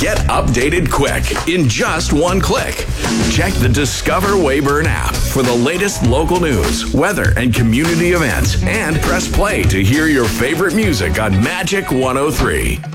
Get updated quick in just one click. Check the Discover Weyburn app for the latest local news, weather, and community events, and press play to hear your favorite music on Magic 103.